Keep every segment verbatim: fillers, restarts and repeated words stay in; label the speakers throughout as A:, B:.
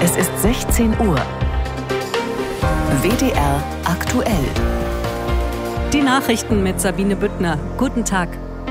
A: Es ist sechzehn Uhr. W D R aktuell.
B: Die Nachrichten mit Sabine Büttner. Guten Tag.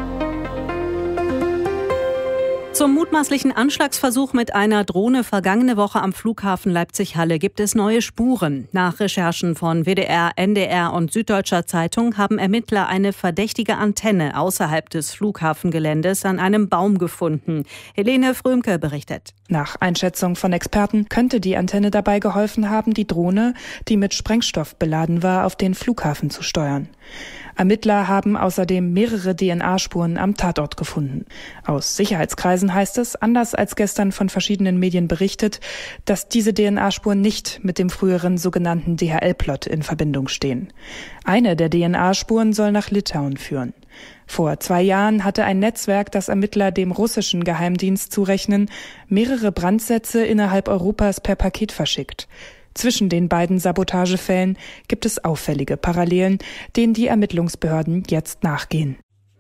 B: Zum mutmaßlichen Anschlagsversuch mit einer Drohne vergangene Woche am Flughafen Leipzig-Halle gibt es neue Spuren. Nach Recherchen von W D R, N D R und Süddeutscher Zeitung haben Ermittler eine verdächtige Antenne außerhalb des Flughafengeländes an einem Baum gefunden. Helene Frömke berichtet.
C: Nach Einschätzung von Experten könnte die Antenne dabei geholfen haben, die Drohne, die mit Sprengstoff beladen war, auf den Flughafen zu steuern. Ermittler haben außerdem mehrere D N A-Spuren am Tatort gefunden. Aus Sicherheitskreisen heißt es, anders als gestern von verschiedenen Medien berichtet, dass diese D N A-Spuren nicht mit dem früheren sogenannten D H L-Plot in Verbindung stehen. Eine der D N A-Spuren soll nach Litauen führen. Vor zwei Jahren hatte ein Netzwerk, das Ermittler dem russischen Geheimdienst zurechnen, mehrere Brandsätze innerhalb Europas per Paket verschickt. Zwischen den beiden Sabotagefällen gibt es auffällige Parallelen, denen die Ermittlungsbehörden jetzt nachgehen.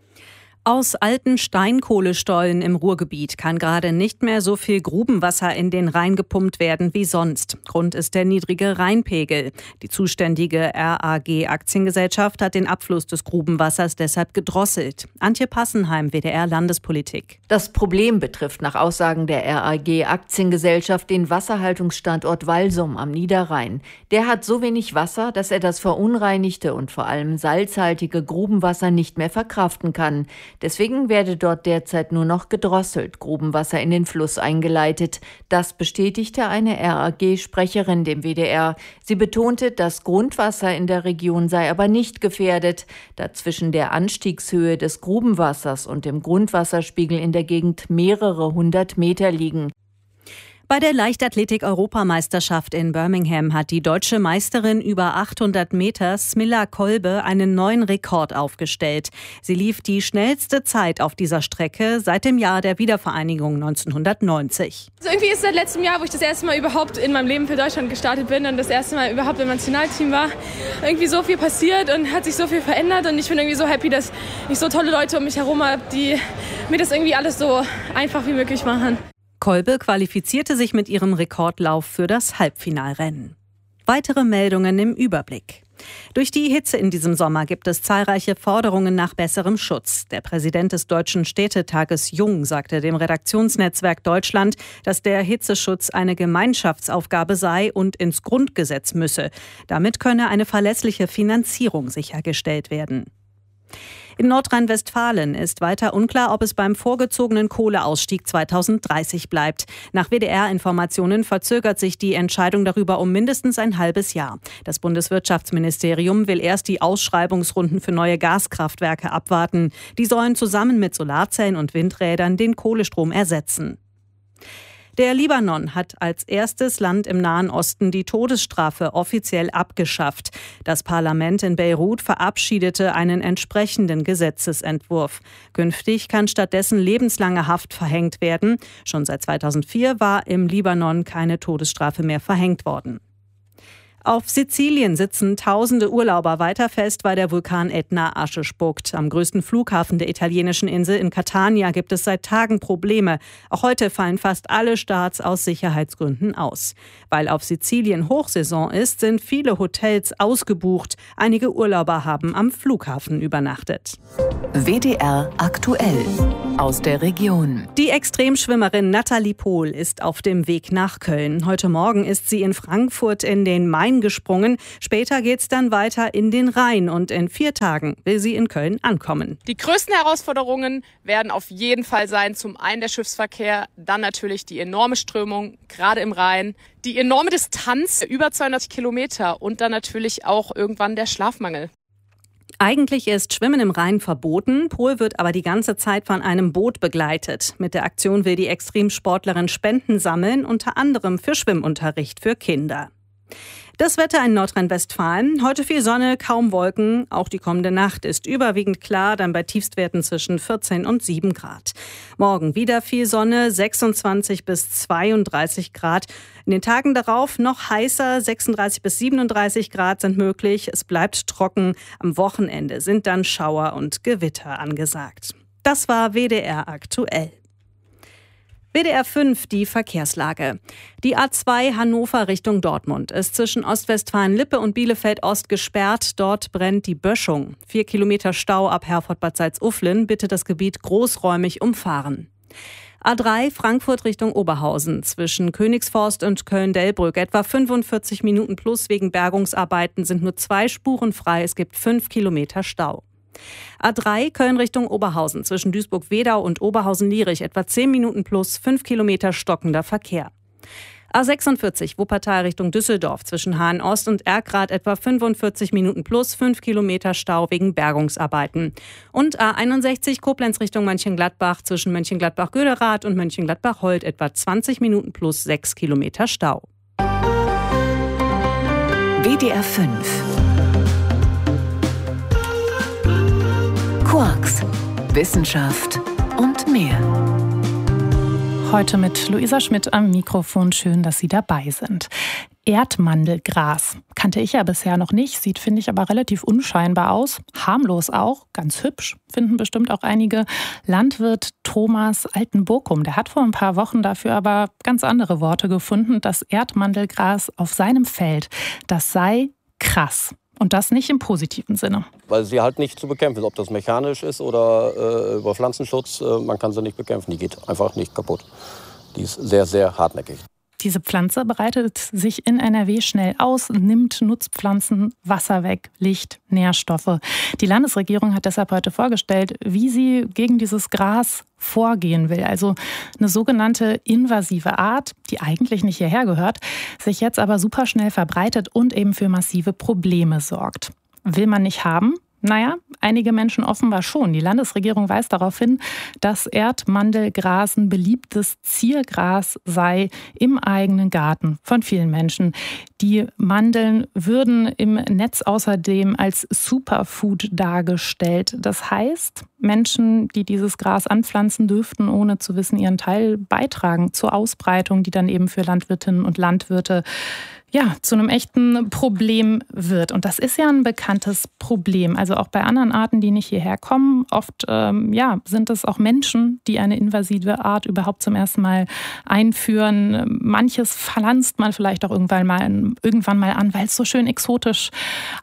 B: Aus alten Steinkohlestollen im Ruhrgebiet kann gerade nicht mehr so viel Grubenwasser in den Rhein gepumpt werden wie sonst. Grund ist der niedrige Rheinpegel. Die zuständige R A G-Aktiengesellschaft hat den Abfluss des Grubenwassers deshalb gedrosselt. Antje Passenheim, W D R Landespolitik.
D: Das Problem betrifft nach Aussagen der R A G-Aktiengesellschaft den Wasserhaltungsstandort Walsum am Niederrhein. Der hat so wenig Wasser, dass er das verunreinigte und vor allem salzhaltige Grubenwasser nicht mehr verkraften kann. Deswegen werde dort derzeit nur noch gedrosselt Grubenwasser in den Fluss eingeleitet. Das bestätigte eine R A G-Sprecherin dem W D R. Sie betonte, das Grundwasser in der Region sei aber nicht gefährdet, da zwischen der Anstiegshöhe des Grubenwassers und dem Grundwasserspiegel in der Gegend mehrere hundert Meter liegen.
B: Bei der Leichtathletik-Europameisterschaft in Birmingham hat die deutsche Meisterin über achthundert Meter Smilla Kolbe einen neuen Rekord aufgestellt. Sie lief die schnellste Zeit auf dieser Strecke seit dem Jahr der Wiedervereinigung neunzehnhundertneunzig.
E: Also irgendwie ist seit letztem Jahr, wo ich das erste Mal überhaupt in meinem Leben für Deutschland gestartet bin und das erste Mal überhaupt im Nationalteam war, irgendwie so viel passiert und hat sich so viel verändert und ich bin irgendwie so happy, dass ich so tolle Leute um mich herum habe, die mir das irgendwie alles so einfach wie möglich machen.
B: Kolbe qualifizierte sich mit ihrem Rekordlauf für das Halbfinalrennen. Weitere Meldungen im Überblick. Durch die Hitze in diesem Sommer gibt es zahlreiche Forderungen nach besserem Schutz. Der Präsident des Deutschen Städtetages Jung sagte dem Redaktionsnetzwerk Deutschland, dass der Hitzeschutz eine Gemeinschaftsaufgabe sei und ins Grundgesetz müsse. Damit könne eine verlässliche Finanzierung sichergestellt werden. In Nordrhein-Westfalen ist weiter unklar, ob es beim vorgezogenen Kohleausstieg zweitausenddreißig bleibt. Nach W D R-Informationen verzögert sich die Entscheidung darüber um mindestens ein halbes Jahr. Das Bundeswirtschaftsministerium will erst die Ausschreibungsrunden für neue Gaskraftwerke abwarten. Die sollen zusammen mit Solarzellen und Windrädern den Kohlestrom ersetzen. Der Libanon hat als erstes Land im Nahen Osten die Todesstrafe offiziell abgeschafft. Das Parlament in Beirut verabschiedete einen entsprechenden Gesetzesentwurf. Künftig kann stattdessen lebenslange Haft verhängt werden. Schon seit zweitausendvier war im Libanon keine Todesstrafe mehr verhängt worden. Auf Sizilien sitzen tausende Urlauber weiter fest, weil der Vulkan Ätna Asche spuckt. Am größten Flughafen der italienischen Insel in Catania gibt es seit Tagen Probleme. Auch heute fallen fast alle Starts aus Sicherheitsgründen aus. Weil auf Sizilien Hochsaison ist, sind viele Hotels ausgebucht. Einige Urlauber haben am Flughafen übernachtet.
A: W D R aktuell aus der Region.
B: Die Extremschwimmerin Nathalie Pohl ist auf dem Weg nach Köln. Heute Morgen ist sie in Frankfurt in den Main gesprungen. Später geht's dann weiter in den Rhein und in vier Tagen will sie in Köln ankommen.
F: Die größten Herausforderungen werden auf jeden Fall sein, zum einen der Schiffsverkehr, dann natürlich die enorme Strömung, gerade im Rhein, die enorme Distanz, über zweihundert Kilometer und dann natürlich auch irgendwann der Schlafmangel.
B: Eigentlich ist Schwimmen im Rhein verboten, Pohl wird aber die ganze Zeit von einem Boot begleitet. Mit der Aktion will die Extremsportlerin Spenden sammeln, unter anderem für Schwimmunterricht für Kinder. Das Wetter in Nordrhein-Westfalen. Heute viel Sonne, kaum Wolken. Auch die kommende Nacht ist überwiegend klar, dann bei Tiefstwerten zwischen vierzehn und sieben Grad. Morgen wieder viel Sonne, sechsundzwanzig bis zweiunddreißig Grad. In den Tagen darauf noch heißer, sechsunddreißig bis siebenunddreißig Grad sind möglich. Es bleibt trocken. Am Wochenende sind dann Schauer und Gewitter angesagt. Das war W D R aktuell. W D R fünf, die Verkehrslage. Die A zwei Hannover Richtung Dortmund ist zwischen Ostwestfalen-Lippe und Bielefeld-Ost gesperrt. Dort brennt die Böschung. Vier Kilometer Stau ab Herford-Bad Salzuflen. Bitte das Gebiet großräumig umfahren. A drei Frankfurt Richtung Oberhausen. Zwischen Königsforst und Köln-Delbrück etwa fünfundvierzig Minuten plus. Wegen Bergungsarbeiten sind nur zwei Spuren frei. Es gibt fünf Kilometer Stau. A drei Köln Richtung Oberhausen. Zwischen Duisburg-Wedau und Oberhausen-Lierich etwa zehn Minuten plus, fünf Kilometer stockender Verkehr. A sechsundvierzig Wuppertal Richtung Düsseldorf. Zwischen Hahn-Ost und Erkrath etwa fünfundvierzig Minuten plus, fünf Kilometer Stau wegen Bergungsarbeiten. Und A einundsechzig Koblenz Richtung Mönchengladbach. Zwischen Mönchengladbach-Göderath und Mönchengladbach-Holt etwa zwanzig Minuten plus, sechs Kilometer Stau.
A: W D R fünf. Quarks, Wissenschaft und mehr.
G: Heute mit Luisa Schmidt am Mikrofon. Schön, dass Sie dabei sind. Erdmandelgras kannte ich ja bisher noch nicht, sieht, finde ich, aber relativ unscheinbar aus. Harmlos auch, ganz hübsch, finden bestimmt auch einige. Landwirt Thomas Altenburkum, der hat vor ein paar Wochen dafür aber ganz andere Worte gefunden. Das Erdmandelgras auf seinem Feld, das sei krass. Und das nicht im positiven Sinne.
H: Weil sie halt nicht zu bekämpfen ist, ob das mechanisch ist oder äh, über Pflanzenschutz. Äh, man kann sie nicht bekämpfen, die geht einfach nicht kaputt. Die ist sehr, sehr hartnäckig.
G: Diese Pflanze breitet sich in N R W schnell aus, nimmt Nutzpflanzen Wasser weg, Licht, Nährstoffe. Die Landesregierung hat deshalb heute vorgestellt, wie sie gegen dieses Gras vorgehen will. Also eine sogenannte invasive Art, die eigentlich nicht hierher gehört, sich jetzt aber super schnell verbreitet und eben für massive Probleme sorgt. Will man nicht haben? Naja, einige Menschen offenbar schon. Die Landesregierung weist darauf hin, dass Erdmandelgras ein beliebtes Ziergras sei im eigenen Garten von vielen Menschen. Die Mandeln würden im Netz außerdem als Superfood dargestellt. Das heißt, Menschen, die dieses Gras anpflanzen, dürften ohne zu wissen ihren Teil beitragen zur Ausbreitung, die dann eben für Landwirtinnen und Landwirte ja, zu einem echten Problem wird. Und das ist ja ein bekanntes Problem. Also auch bei anderen Arten, die nicht hierher kommen. Oft ähm, ja, sind es auch Menschen, die eine invasive Art überhaupt zum ersten Mal einführen. Manches pflanzt man vielleicht auch irgendwann mal, irgendwann mal an, weil es so schön exotisch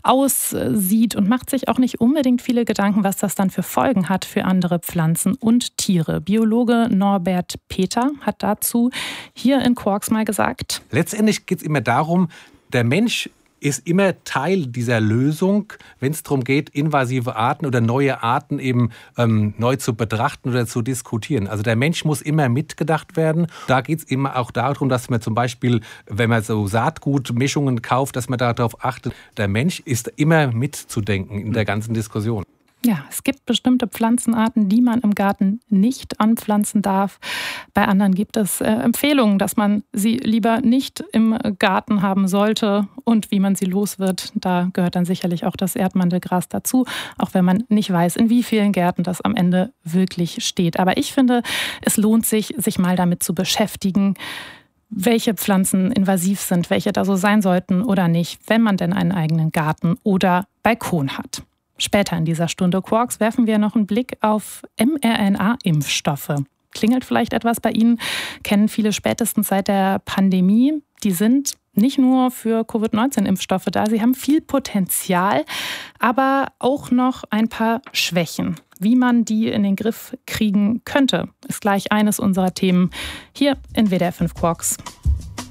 G: aussieht und macht sich auch nicht unbedingt viele Gedanken, was das dann für Folgen hat für andere Pflanzen und Tiere. Biologe Norbert Peter hat dazu hier in Quarks mal gesagt:
I: Letztendlich geht es immer darum, der Mensch ist immer Teil dieser Lösung, wenn es darum geht, invasive Arten oder neue Arten eben ähm, neu zu betrachten oder zu diskutieren. Also der Mensch muss immer mitgedacht werden. Da geht es immer auch darum, dass man zum Beispiel, wenn man so Saatgutmischungen kauft, dass man darauf achtet, der Mensch ist immer mitzudenken in der ganzen Diskussion.
G: Ja, es gibt bestimmte Pflanzenarten, die man im Garten nicht anpflanzen darf. Bei anderen gibt es äh, Empfehlungen, dass man sie lieber nicht im Garten haben sollte. Und wie man sie los wird, da gehört dann sicherlich auch das Erdmandelgras dazu. Auch wenn man nicht weiß, in wie vielen Gärten das am Ende wirklich steht. Aber ich finde, es lohnt sich, sich mal damit zu beschäftigen, welche Pflanzen invasiv sind, welche da so sein sollten oder nicht, wenn man denn einen eigenen Garten oder Balkon hat. Später in dieser Stunde Quarks werfen wir noch einen Blick auf mRNA-Impfstoffe. Klingelt vielleicht etwas bei Ihnen, kennen viele spätestens seit der Pandemie. Die sind nicht nur für Covid neunzehn Impfstoffe da, sie haben viel Potenzial, aber auch noch ein paar Schwächen. Wie man die in den Griff kriegen könnte, ist gleich eines unserer Themen hier in W D R fünf Quarks.